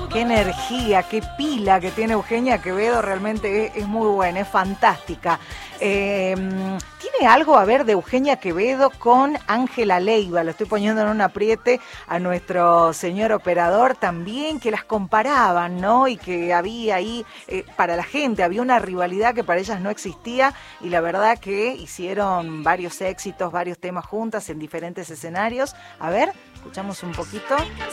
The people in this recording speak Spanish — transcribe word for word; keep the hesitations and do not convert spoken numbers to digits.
Qué energía, qué pila que tiene Eugenia Quevedo, realmente es, es muy buena, es fantástica. Eh, tiene algo a ver de Eugenia Quevedo con Ángela Leiva, lo estoy poniendo en un apriete a nuestro señor operador también, que las comparaban, ¿no? Y que había ahí, eh, para la gente, había una rivalidad que para ellas no existía, y la verdad que hicieron varios éxitos, varios temas juntas en diferentes escenarios. A ver, escuchamos un poquito.